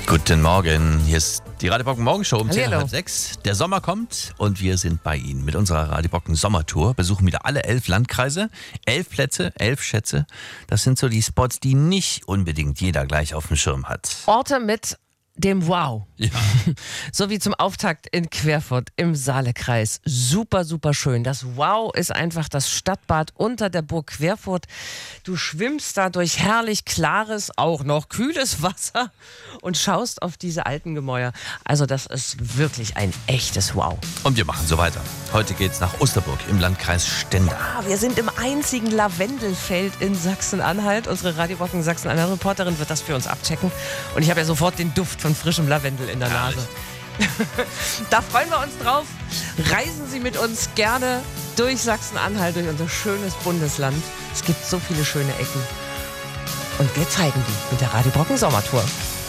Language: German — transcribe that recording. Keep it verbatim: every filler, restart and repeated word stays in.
Guten Morgen, hier ist die Radio Brocken Morgenshow um zehn nach Hallo. halb sechs. Der Sommer kommt und wir sind bei Ihnen mit unserer Radio Brocken Sommertour. Besuchen wieder alle elf Landkreise, elf Plätze, elf Schätze. Das sind so die Spots, die nicht unbedingt jeder gleich auf dem Schirm hat. Orte mit dem Wow. Ja. So wie zum Auftakt in Querfurt im Saalekreis. Super, super schön. Das Wow ist einfach das Stadtbad unter der Burg Querfurt. Du schwimmst da durch herrlich klares, auch noch kühles Wasser und schaust auf diese alten Gemäuer. Also das ist wirklich ein echtes Wow. Und wir machen so weiter. Heute geht's nach Osterburg im Landkreis Stendal. Ah, wir sind im einzigen Lavendelfeld in Sachsen-Anhalt. Unsere Radio Brocken Sachsen-Anhalt-Reporterin wird das für uns abchecken. Und ich habe ja sofort den Duft von frischem Lavendel in der Nase. Da freuen wir uns drauf. Reisen Sie mit uns gerne durch Sachsen-Anhalt, durch unser schönes Bundesland. Es gibt so viele schöne Ecken. Und wir zeigen die mit der Radio Brocken Sommertour.